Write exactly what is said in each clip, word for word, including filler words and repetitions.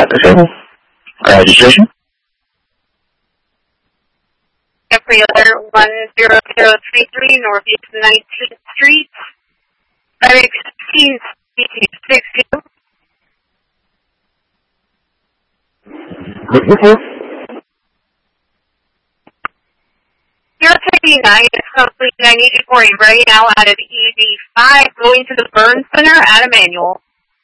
at the table. Registration? Gabriela one zero zero three three Northeast nineteenth Street. Medic sixteen sixty-two. zero thirty-nine is complete. I need you for a right now out of E D five going to the Burn Center at Emmanuel.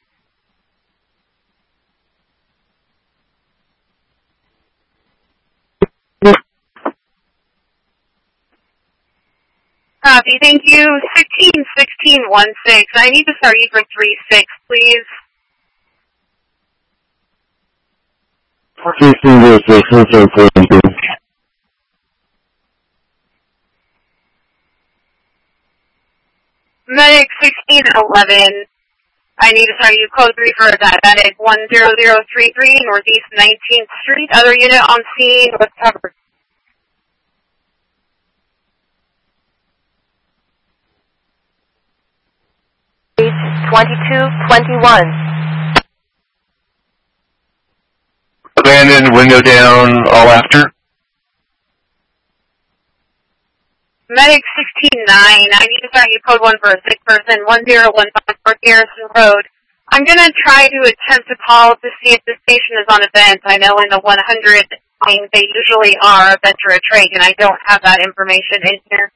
Copy, thank you. sixteen sixteen one six. I need to start you for three six, please. sixteen zero six, one seven four one two. Medic sixteen eleven. I need to start you code three for that. Medic one zero zero three three Northeast nineteenth Street. Other unit on scene was covered. twenty-two twenty-one. Abandoned, window down, all after. Medic sixteen nine. I need to start you code one for a sick person. one zero one five North Garrison Road. I'm going to try to attempt to call to see if the station is on event. I know in the one hundred line they usually are event or a trade, and I don't have that information in here.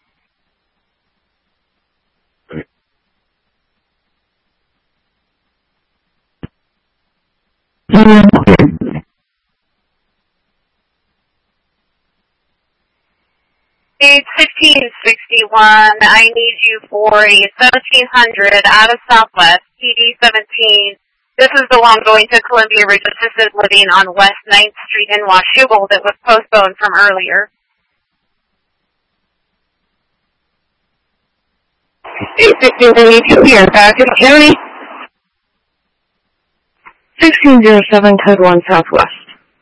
It's fifteen sixty-one. I need you for a seventeen hundred out of Southwest, P D seventeen. This is the one going to Columbia Ridge Assisted Living on West ninth Street in Washougal that was postponed from earlier. eight fifteen eighty-two here, Patrick County. sixteen zero seven, code one Southwest.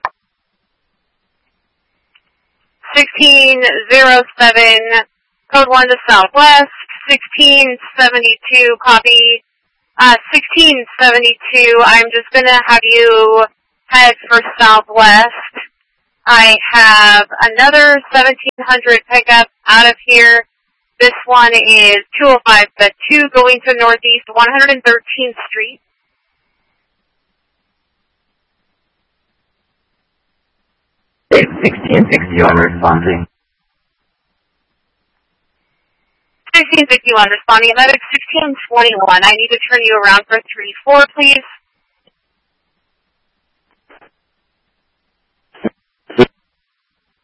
sixteen zero seven, code one to Southwest, sixteen seventy-two, copy. Uh, sixteen seventy-two, I'm just going to have you head for Southwest. I have another seventeen hundred pickup out of here. This one is two oh five, the two going to Northeast one hundred thirteenth Street. sixteen sixty-one responding. sixteen sixty-one responding. Medic sixteen twenty-one. I need to turn you around for three four, please.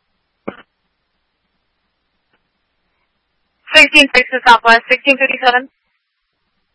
sixteen six to Southwest, sixteen fifty-seven.